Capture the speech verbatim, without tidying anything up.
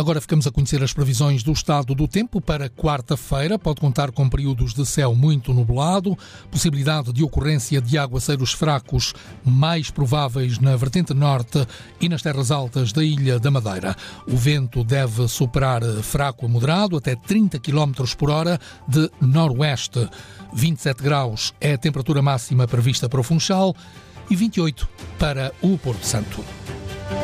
Agora ficamos a conhecer as previsões do estado do tempo para quarta-feira. Pode contar com períodos de céu muito nublado, possibilidade de ocorrência de aguaceiros fracos mais prováveis na vertente norte e nas terras altas da Ilha da Madeira. O vento deve superar fraco a moderado até trinta quilómetros por hora de noroeste. vinte e sete graus é a temperatura máxima prevista para o Funchal e vinte e oito para o Porto Santo.